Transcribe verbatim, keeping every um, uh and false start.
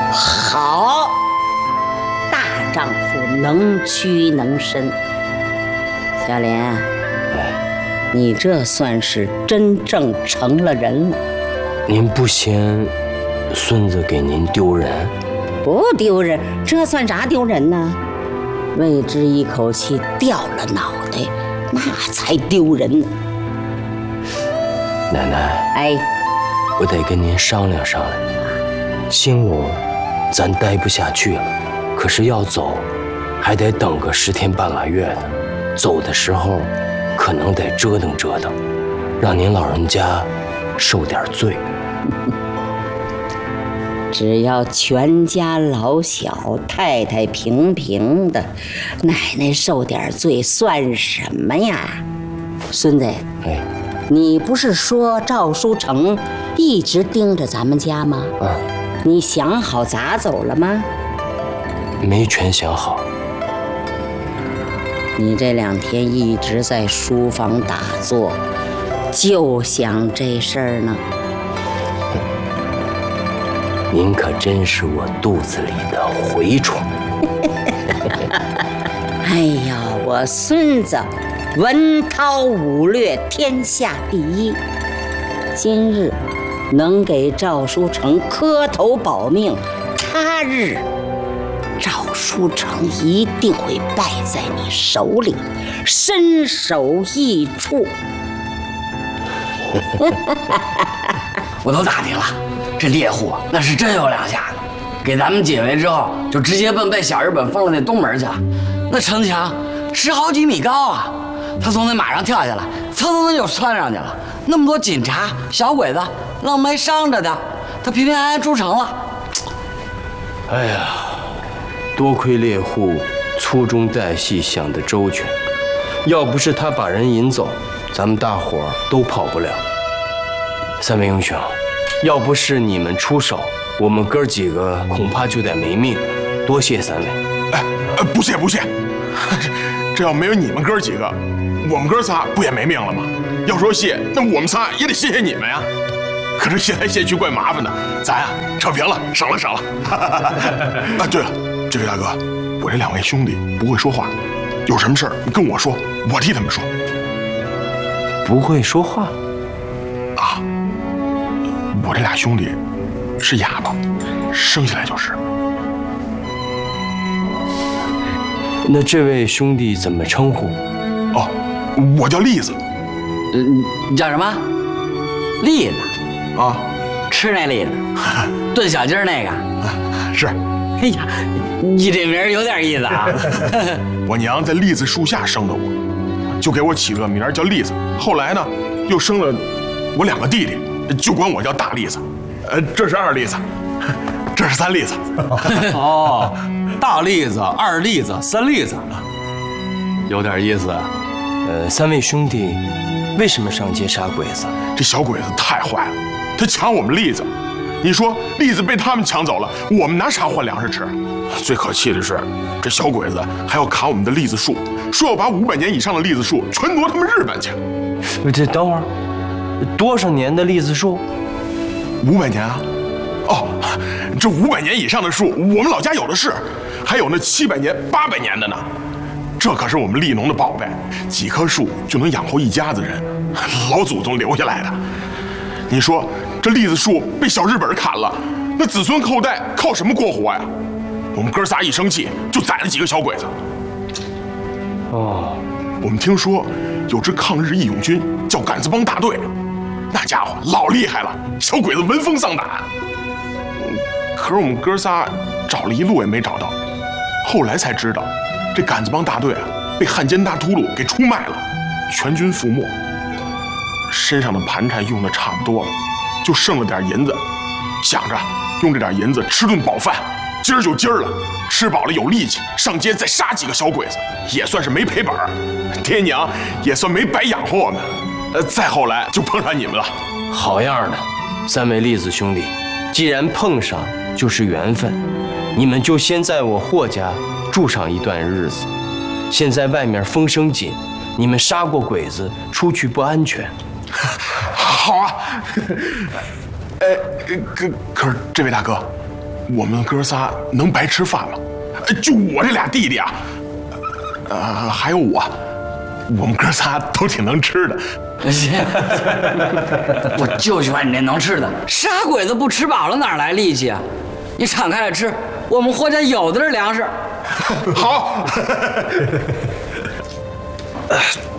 好，大丈夫能屈能伸。小莲，你这算是真正成了人了。 您不嫌孙子给您丢人？ 不丢人，这算啥丢人呢？为之一口气掉了脑袋，那才丢人呢。 奶奶， 哎， 我得跟您商量商量。兴隆，咱待不下去了，可是要走，还得等个十天半个月的。走的时候，可能得折腾折腾，让您老人家受点罪。 只要全家老小太太平平的，奶奶受点罪算什么呀？孙子， 哎， 你不是说赵书成一直盯着咱们家吗？ 啊， 你想好咋走了吗？ 没全想好。 你这两天一直在书房打坐，就想这事儿呢。 您可真是我肚子里的蛔虫。 哎呀，我孙子文韬武略天下第一，今日能给赵书成磕头保命，他日赵书成一定会败在你手里，身首异处。 我都打听了，这猎户那是真有两下子，给咱们解围之后，就直接奔被小日本封了那东门去了。那城墙十好几米高啊，他从那马上跳下来，蹭蹭蹭就窜上去了。那么多警察、小鬼子，愣没伤着的，他平平安安出城了。 哎呀，多亏猎户粗中带细想得周全，要不是他把人引走，咱们大伙儿都跑不了。三位英雄，要不是你们出手，我们哥几个恐怕就得没命。多谢三位。 哎，不谢不谢，这这要没有你们哥几个，我们哥仨不也没命了吗？要说谢，那我们仨也得谢谢你们呀。可是谢来谢去怪麻烦的，咱呀扯平了，省了省了。啊，对了，这位大哥，我这两位兄弟不会说话，有什么事儿你跟我说，我替他们说。 不会说话啊？我这俩兄弟是哑巴，生下来就是。 那这位兄弟怎么称呼？ 哦，我叫栗子。 嗯，你叫什么？栗子。 啊， 吃那栗子，炖小鸡儿那个。 是。 哎呀，你这名儿有点意思啊。 我娘在栗子树下生的我，就给我起了个名儿叫栗子。后来呢，又生了我两个弟弟，就管我叫大栗子。呃，这是二栗子，这是三栗子。 哦，大栗子、二栗子、三栗子，有点意思。 呃，三位兄弟为什么上街杀鬼子？ 这小鬼子太坏了，他抢我们栗子。你说栗子被他们抢走了，我们拿啥换粮食吃？最可气的是，这小鬼子还要砍我们的栗子树，说要把五百年以上的栗子树全挪他们日本去。 这等会儿，多少年的栗子树？ 五百年啊！哦，这五百年以上的树，我们老家有的是，还有那七百年、八百年的呢。这可是我们栗农的宝贝，几棵树就能养活一家子人，老祖宗留下来的。你说这栗子树被小日本砍了，那子孙后代靠什么过活呀？我们哥仨一生气就宰了几个小鬼子。 哦， 我们听说有支抗日义勇军叫杆子帮大队，那家伙老厉害了，小鬼子闻风丧胆。可是我们哥仨找了一路也没找到，后来才知道，这杆子帮大队啊被汉奸大秃噜给出卖了，全军覆没。身上的盘缠用的差不多了，就剩了点银子，想着用这点银子吃顿饱饭，今儿就今儿了，吃饱了有力气，上街再杀几个小鬼子，也算是没赔本儿，爹娘也算没白养活我们。呃，再后来就碰上你们了， 好样的，三位栗子兄弟，既然碰上就是缘分，你们就先在我霍家住上一段日子。现在外面风声紧，你们杀过鬼子，出去不安全。 好啊，呃，可可是这位大哥， 我们哥仨能白吃饭吗？就我这俩弟弟啊，呃，还有我，我们哥仨都挺能吃的。 我就喜欢你这能吃的，傻鬼子不吃饱了哪来力气啊？你敞开了吃，我们霍家有的是粮食。 好。